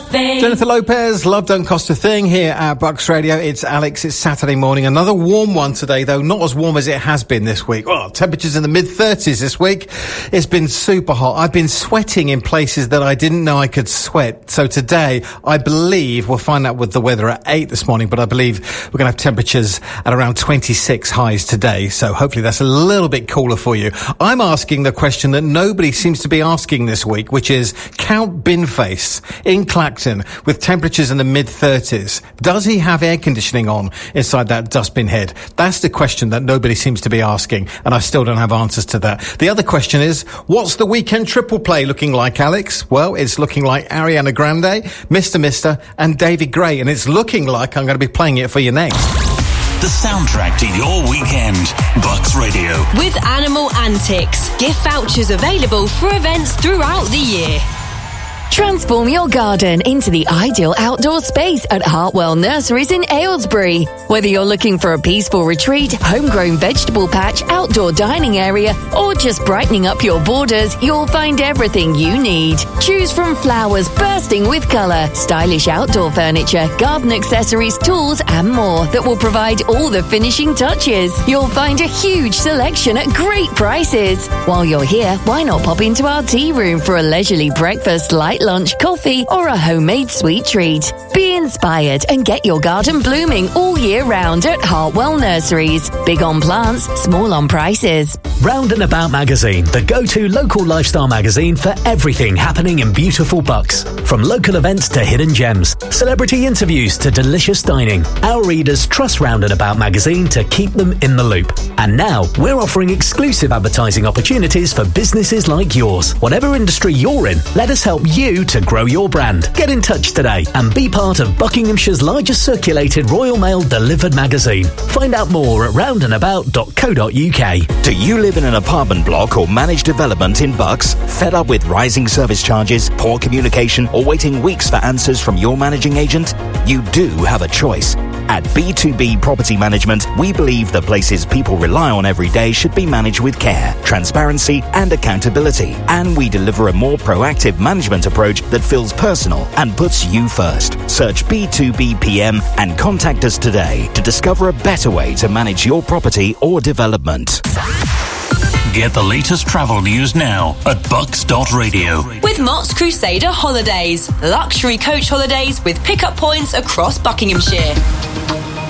thing. Jennifer Lopez, Love Don't Cost a Thing here at Bucks Radio. It's Alex. It's Saturday morning. Another warm one today, though not as warm as it has been this week. Well, temperatures in the mid-30s this week. It's been super hot. I've been sweating in places that I didn't know I could sweat. So today, I believe, we'll find out with the weather at 8 this morning, but I believe we're going to have temperatures at around 26 highs today. So hopefully that's a little bit cooler for you. I'm asking the question that nobody seems to be asking this week, which is Count Binface in Clacton with temperatures in the mid-30s. Does he have air conditioning on inside that dustbin head? That's the question that nobody seems to be asking, and I still don't have answers to that. The other question is, what's the weekend triple play looking like, Alex? Well, it's looking like Ariana Grande, Mr. and David Gray, and it's looking like I'm going to be playing it for you next. The soundtrack to your weekend. Bucks Radio. With Animal Antics. Gift vouchers available for events throughout the year. Transform your garden into the ideal outdoor space at Hartwell Nurseries in Aylesbury. Whether you're looking for a peaceful retreat, homegrown vegetable patch, outdoor dining area, or just brightening up your borders, you'll find everything you need. Choose from flowers bursting with colour, stylish outdoor furniture, garden accessories, tools, and more that will provide all the finishing touches. You'll find a huge selection at great prices. While you're here, why not pop into our tea room for a leisurely breakfast, light lunch, coffee, or a homemade sweet treat. Be inspired and get your garden blooming all year round at Hartwell Nurseries. Big on plants, small on prices. Round and About magazine, the go-to local lifestyle magazine for everything happening in beautiful Bucks. From local events to hidden gems, celebrity interviews to delicious dining, our readers trust Round and About magazine to keep them in the loop. And now, we're offering exclusive advertising opportunities for businesses like yours. Whatever industry you're in, let us help you to grow your brand. Get in touch today and be part of Buckinghamshire's largest circulated Royal Mail delivered magazine. Find out more at roundandabout.co.uk. Do you live in an apartment block or managed development in Bucks? Fed up with rising service charges, poor communication, or waiting weeks for answers from your managing agent? You do have a choice. At B2B Property Management, we believe the places people rely on every day should be managed with care, transparency, and accountability. And we deliver a more proactive management approach that feels personal and puts you first. Search B2BPM and contact us today to discover a better way to manage your property or development. Get the latest travel news now at bucks.radio. With Mott's Crusader Holidays. Luxury coach holidays with pickup points across Buckinghamshire.